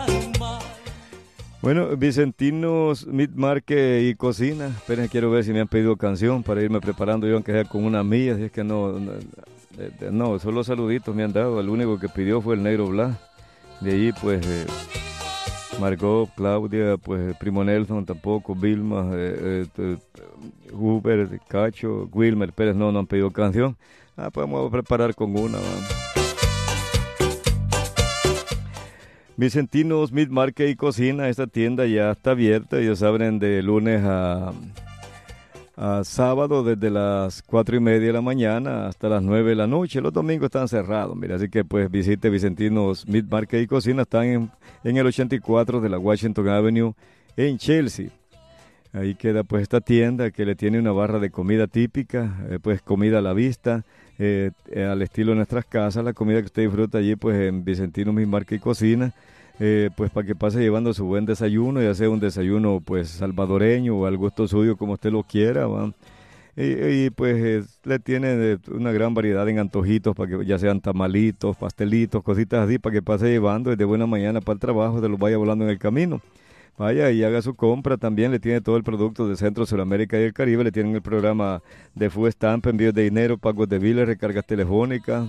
Bueno, Vicentinos Meat Market y Cocina. Esperen, quiero ver si me han pedido canción para irme preparando yo, aunque sea con una mía. Si es que no, solo saluditos me han dado. El único que pidió fue el Negro Blas. De ahí, pues, Margot, Claudia, pues, Primo Nelson tampoco, Vilma, Huber, Cacho, Wilmer Pérez, no han pedido canción. Pues vamos a preparar con una, vamos. Vicentinos Meat Market y Cocina, esta tienda ya está abierta, ellos abren de lunes a sábado desde las 4:30 de la mañana hasta las 9 de la noche. Los domingos están cerrados, mira, así que pues visite Vicentinos Meat Market y Cocina, están en el 84 de la Washington Avenue en Chelsea. Ahí queda pues esta tienda que le tiene una barra de comida típica, pues comida a la vista, al estilo de nuestras casas, la comida que usted disfruta allí pues en Vicentinos Meat Market y Cocina, pues para que pase llevando su buen desayuno, ya sea un desayuno pues salvadoreño o al gusto suyo como usted lo quiera, ¿va? Pues le tiene una gran variedad en antojitos para que ya sean tamalitos, pastelitos, cositas así para que pase llevando desde buena mañana para el trabajo, se los vaya volando en el camino. Vaya y haga su compra, también le tiene todo el producto de Centro, Sudamérica y el Caribe, le tienen el programa de Food Stamp, envíos de dinero, pagos de biles, recargas telefónicas.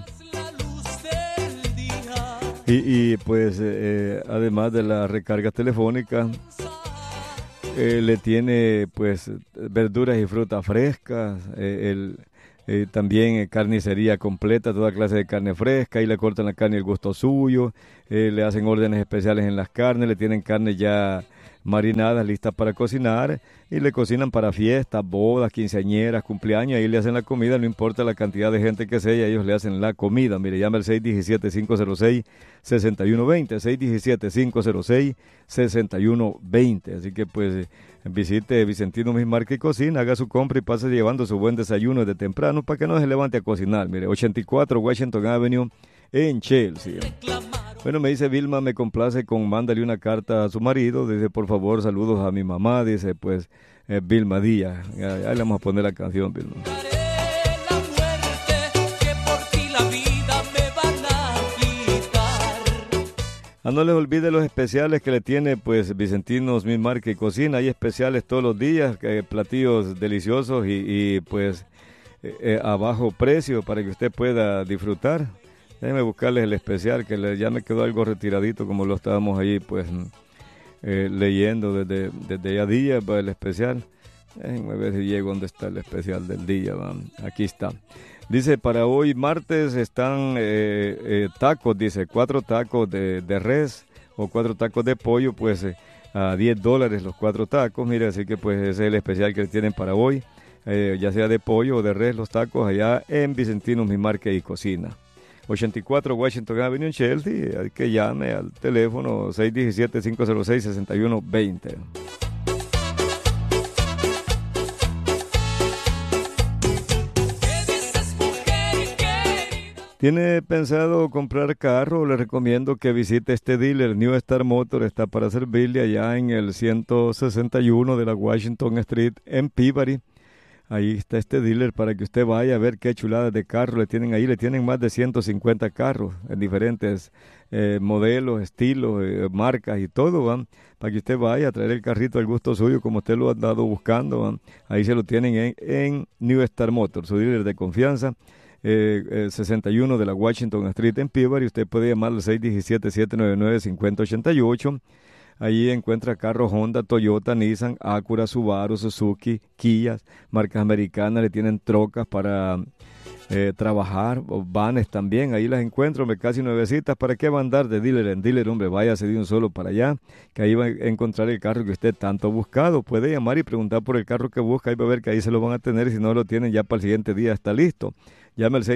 Y pues además de las recargas telefónicas, le tiene pues verduras y frutas frescas, también carnicería completa, toda clase de carne fresca, y le cortan la carne al gusto suyo, le hacen órdenes especiales en las carnes, le tienen carne ya marinadas, listas para cocinar, y le cocinan para fiestas, bodas, quinceañeras, cumpleaños, ahí le hacen la comida, no importa la cantidad de gente que sea, y ellos le hacen la comida. Mire, llama al 617-506-6120, 617-506-6120, así que pues visite Vicentino Meat Market y Cocina, haga su compra y pase llevando su buen desayuno desde temprano para que no se levante a cocinar. Mire, 84 Washington Avenue en Chelsea. Bueno, me dice Vilma, me complace con mándale una carta a su marido, dice por favor saludos a mi mamá, dice pues Vilma Díaz, ahí le vamos a poner la canción, Vilma. No les olvide los especiales que le tiene pues Vicentinos Meat Market y Cocina, hay especiales todos los días, platillos deliciosos y pues a bajo precio para que usted pueda disfrutar. Déjeme buscarles el especial, que ya me quedó algo retiradito como lo estábamos ahí pues leyendo desde ya día para el especial. Déjenme ver si llego donde está el especial del día. Aquí está. Dice, para hoy martes están tacos, dice, 4 tacos de res o 4 tacos de pollo, pues a $10 los 4 tacos. Mire, así que pues ese es el especial que tienen para hoy, ya sea de pollo o de res, los tacos allá en Vicentinos Meat Market y Cocina. 84 Washington Avenue en Chelsea, hay que llame al teléfono 617-506-6120. ¿Tiene pensado comprar carro? Le recomiendo que visite este dealer. New Star Motor está para servirle allá en el 161 de la Washington Street en Peabody. Ahí está este dealer para que usted vaya a ver qué chuladas de carro le tienen ahí. Le tienen más de 150 carros en diferentes modelos, estilos, marcas y todo, ¿va? Para que usted vaya a traer el carrito al gusto suyo como usted lo ha andado buscando, ¿va? Ahí se lo tienen en New Star Motor, su dealer de confianza. 61 de la Washington Street en Peabody. Usted puede llamar al 617-799-5088. Allí encuentra carros Honda, Toyota, Nissan, Acura, Subaru, Suzuki, Kia, marcas americanas. Le tienen trocas para trabajar, o vanes también. Ahí las encuentro, casi nuevecitas. ¿Para qué va a andar de dealer en dealer? Hombre, váyase de un solo para allá, que ahí va a encontrar el carro que usted tanto ha buscado. Puede llamar y preguntar por el carro que busca. Ahí va a ver que ahí se lo van a tener, y si no lo tienen ya para el siguiente día está listo. Llame al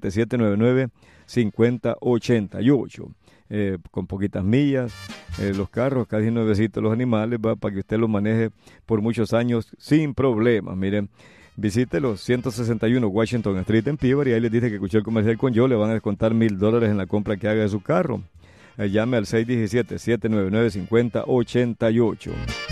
617-799-5088. Con poquitas millas, los carros casi nuevecitos, los animales, va para que usted los maneje por muchos años sin problemas. Miren, visite los 161 Washington Street en Peabody, y ahí les dice que escuchó el comercial con yo, le van a descontar $1,000 en la compra que haga de su carro. Llame al 617-799-5088.